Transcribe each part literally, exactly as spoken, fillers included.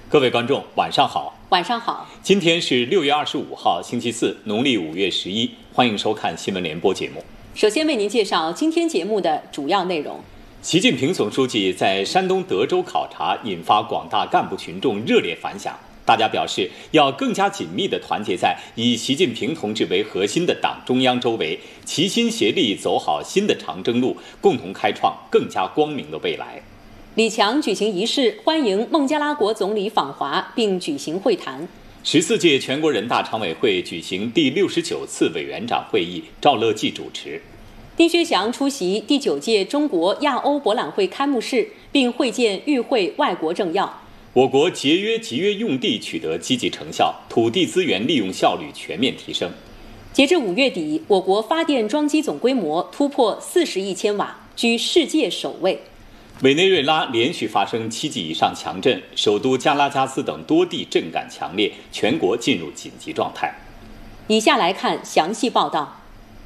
各位观众，晚上好。 晚上好。 今天是六月二十五号，星期四，农历五月十一。欢迎收看新闻联播节目。 首先为您介绍今天节目的主要内容。 习近平总书记在山东德州考察，引发广大干部群众热烈反响。大家表示要更加紧密地团结在以习近平同志为核心的党中央周围，齐心协力走好新的长征路，共同开创更加光明的未来。 李强举行仪式，欢迎孟加拉国总理访华，并举行会谈。 十四届全国人大常委会举行第六十九次委员长会议，赵乐际主持。 丁薛祥出席第九届中国亚欧博览会开幕式，并会见与会外国政要。 我国节约集约用地取得积极成效，土地资源利用效率全面提升。 截至五月底，我国发电装机总规模突破四十亿千瓦，居世界首位。 委内瑞拉连续发生七级以上强震，首都加拉加斯等多地震感强烈，全国进入紧急状态。 以下来看详细报道。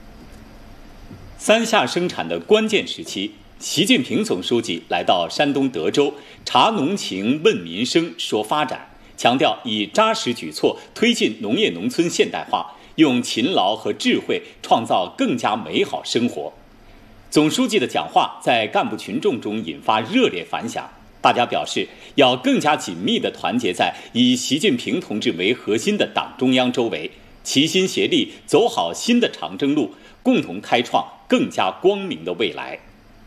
三下生产的关键时期，习近平总书记来到山东德州，察农情、问民生、说发展，强调以扎实举措推进农业农村现代化，用勤劳和智慧创造更加美好生活。总书记的讲话在干部群众中引发热烈反响，大家表示要更加紧密地团结在以习近平同志为核心的党中央周围，齐心协力走好新的长征路，共同开创更加光明的未来。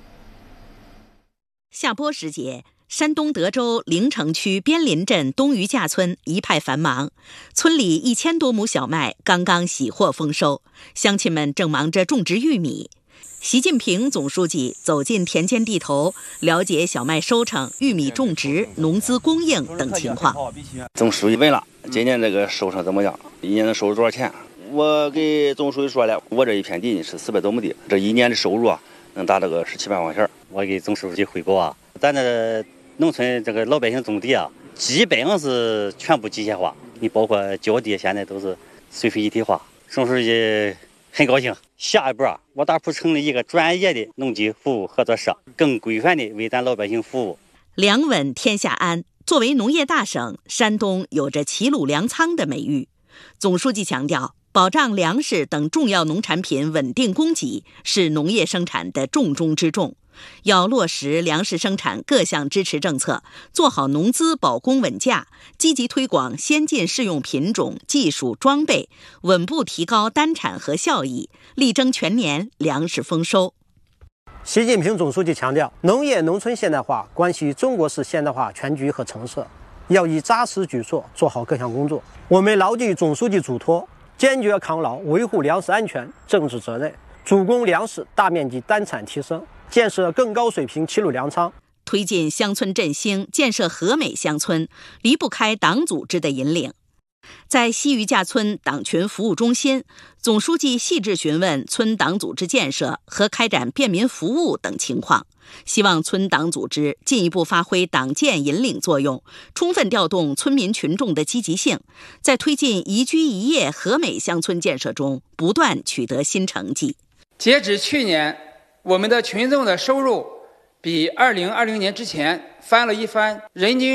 下播时节，山东德州临城区边林镇东余架村一派繁忙，村里一千多亩小麦刚刚喜获丰收，乡亲们正忙着种植玉米。习近平总书记走进田间地头，了解小麦收成、玉米种植、农资供应等情况。 总书记问了，今年这个收成怎么样？一年能收入多少钱？我给总书记说了，我这一片地是四百多亩地，这一年的收入啊，能达到个十七八万钱。 我给总书记汇报啊，咱这农村这个老百姓种地啊，基本上是全部机械化，你包括浇地现在都是水水一体化。总书记很高兴，下一步啊，我打算成立一个专业的农机服务合作社，更规范的为咱老百姓服务。 粮稳天下安，作为农业大省，山东有着齐鲁粮仓的美誉。总书记强调，保障粮食等重要农产品稳定供给是农业生产的重中之重，要落实粮食生产各项支持政策，做好农资保供稳价，积极推广先进适用品种、技术、装备，稳步提高单产和效益，力争全年粮食丰收。 习近平总书记强调，农业农村现代化关系中国式现代化全局和成色，要以扎实举措做好各项工作。我们牢记总书记嘱托，坚决抗牢维护粮食安全政治责任，主攻粮食大面积单产提升，建设更高水平齐鲁粮仓， 推进乡村振兴，建设和美乡村，离不开党组织的引领。在西余架村党群服务中心，总书记细致询问村党组织建设和开展便民服务等情况，希望村党组织进一步发挥党建引领作用，充分调动村民群众的积极性，在推进宜居宜业和美乡村建设中不断取得新成绩。 截止去年，我们的群众的收入比二零二零年之前翻了一番，人均